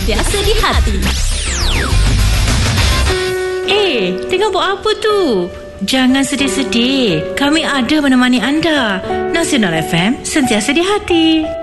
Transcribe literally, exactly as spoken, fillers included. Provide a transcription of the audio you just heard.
Sentiasa di hati. Eh, tengah buat apa tu? Jangan sedih-sedih. Kami ada menemani anda. Nasional F M, sentiasa di hati.